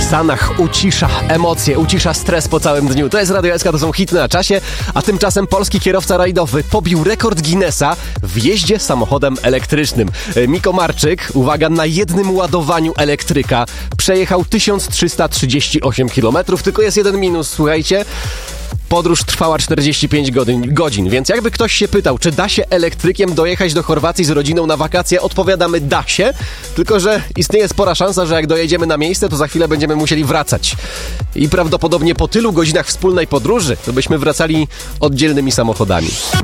Sanach ucisza emocje, ucisza stres po całym dniu. To jest Radio SK, to są hity na czasie, a tymczasem polski kierowca rajdowy pobił rekord Guinnessa w jeździe samochodem elektrycznym. Miko Marczyk, uwaga, na jednym ładowaniu elektryka przejechał 1338 km, tylko jest jeden minus, słuchajcie. Podróż trwała 45 godzin, więc jakby ktoś się pytał, czy da się elektrykiem dojechać do Chorwacji z rodziną na wakacje, odpowiadamy da się, tylko że istnieje spora szansa, że jak dojedziemy na miejsce, to za chwilę będziemy musieli wracać. I prawdopodobnie po tylu godzinach wspólnej podróży, to byśmy wracali oddzielnymi samochodami.